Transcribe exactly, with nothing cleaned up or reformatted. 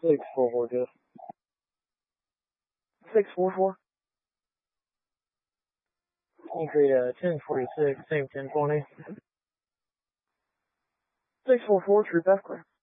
Six four four, Jeff. Six four four. Concrete uh ten forty six, same ten twenty. Six four four, true path clear.